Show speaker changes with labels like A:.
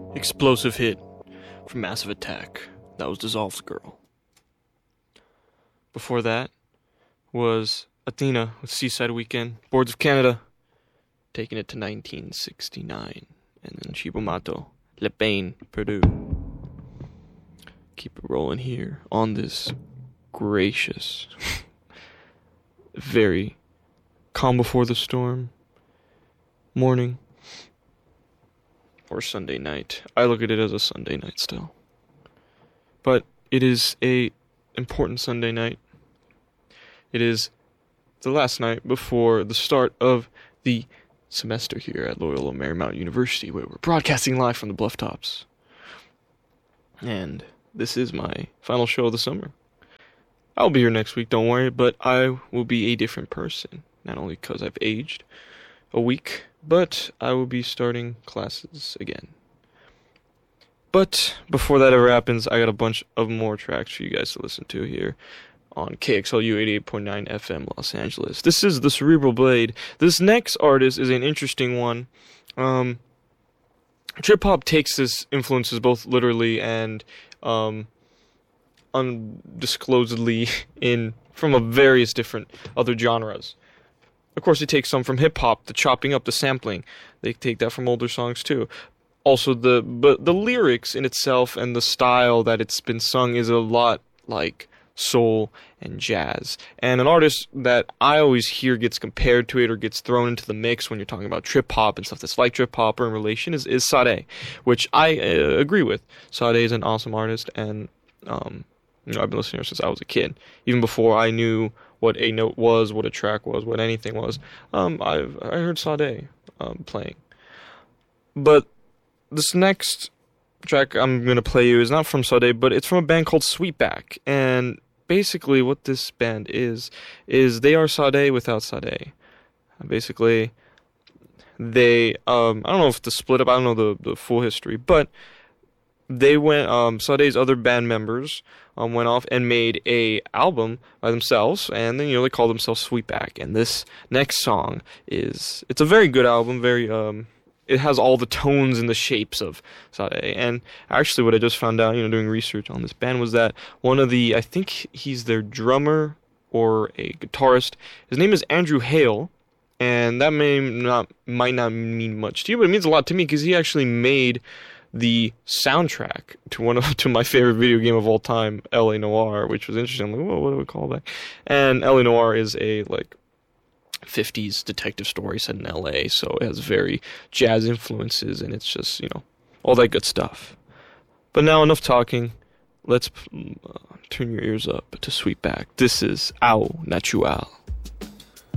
A: explosive hit from Massive Attack. That was Dissolved Girl. Before that was Athena with Seaside Weekend, Boards of Canada, taking it to 1969. And then Chibomato, Le Pain, Purdue. Keep it rolling here on this gracious, very calm before the storm morning or Sunday night. I look at it as a Sunday night still. But it is a important Sunday night. It is the last night before the start of the semester here at Loyola Marymount University, where we're broadcasting live from the Bluff Tops. And this is my final show of the summer. I'll be here next week, don't worry, but I will be a different person. Not only because I've aged a week, but I will be starting classes again. But before that ever happens, I got a bunch of more tracks for you guys to listen to here on KXLU 88.9 FM Los Angeles. This is The Cerebral Blade. This next artist is an interesting one. Trip hop takes his influences both literally and undisclosedly from a various different other genres. Of course, it takes some from hip hop, the chopping up, the sampling. They take that from older songs too. Also, the lyrics in itself and the style that it's been sung is a lot like soul and jazz. And an artist that I always hear gets compared to it or gets thrown into the mix when you're talking about trip hop and stuff that's like trip hop or in relation is Sade, which I agree with. Sade is an awesome artist, and I've been listening to her since I was a kid, even before I knew what a note was, what a track was, what anything was. I heard Sade playing. But this next track I'm going to play you is not from Sade, but it's from a band called Sweetback. And basically what this band is they are Sade without Sade. Basically, they, I don't know if the split up, I don't know the full history, but they went, Sade's other band members went off and made a album by themselves, and then, they called themselves Sweetback. And this next song it's a very good album, very, it has all the tones and the shapes of Sade. And actually what I just found out, doing research on this band was that I think he's their drummer or a guitarist. His name is Andrew Hale, and that might not mean much to you, but it means a lot to me because he actually made the soundtrack to my favorite video game of all time, L.A. Noire, which was interesting. I'm like, whoa, what do we call that? And L.A. Noire is a 50s detective story set in L.A., so it has very jazz influences, and it's just, all that good stuff. But now, enough talking. Let's turn your ears up to Sweetback. This is Au Natural.